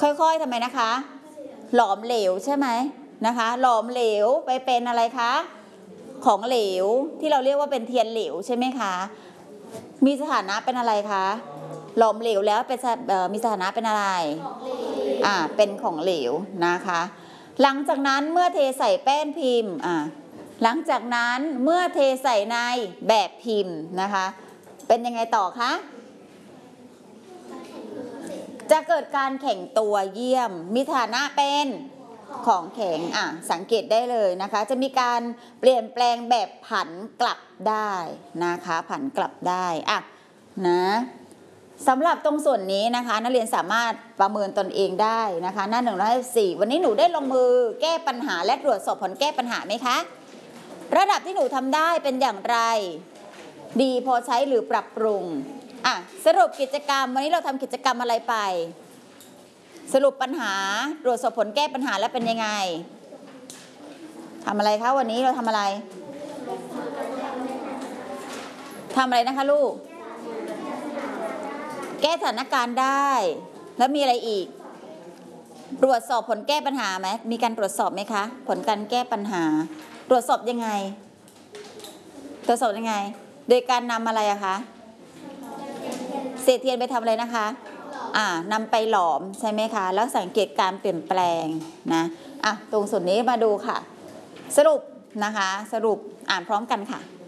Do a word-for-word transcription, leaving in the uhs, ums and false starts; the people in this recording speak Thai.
ค่อยๆทำไมนะคะหลอมเหลวใช่ไหมนะคะหลอมเหลวไปเป็นอะไรคะของเหลวที่เราเรียกว่าเป็นเทียนเหลวใช่ไหมคะมีสถานะเป็นอะไรคะหลอมเหลวแล้วเป็นมีสถานะเป็นอะไรอ่าเป็นของเหลวนะคะหลังจากนั้นเมื่อเทใส่แป้นพิมพ์อ่าหลังจากนั้นเมื่อเทใส่ในแบบพิมพ์นะคะเป็นยังไงต่อคะจะเกิดการแข็งตัวเยี่ยมมีฐานะเป็นของแข็งอ่ะสังเกตได้เลยนะคะจะมีการเปลี่ยนแปลงแบบผันกลับได้นะคะผันกลับได้อ่ะนะสำหรับตรงส่วนนี้นะคะนักเรียนสามารถประเมินตนเองได้นะคะหน้าหนึ่งร้อยสี่วันนี้หนูได้ลงมือแก้ปัญหาและตรวจสอบผลแก้ปัญหาไหมคะระดับที่หนูทำได้เป็นอย่างไรดีพอใช้หรือปรับปรุงอ่ะสรุปกิจกรรมวันนี้เราทำกิจกรรมอะไรไปสรุปปัญหาตรวจสอบผลแก้ปัญหาแล้วเป็นยังไงทำอะไรคะวันนี้เราทำอะไรทำอะไรนะคะลูกแก้สถานการณ์ได้แล้วมีอะไรอีกตรวจสอบผลแก้ปัญหาไหมมีการตรวจสอบไหมคะผลการแก้ปัญหาตรวจสอบยังไงตรวจสอบยังไงโดยการนำอะไรอะคะเศษเทียนไปทำอะไรนะคะอ่านำไปหลอมใช่ไหมคะแล้วสังเกตการเปลี่ยนแปลงนะอ่ะตรงส่วนนี้มาดูค่ะสรุปนะคะสรุปอ่านพร้อมกันค่ะ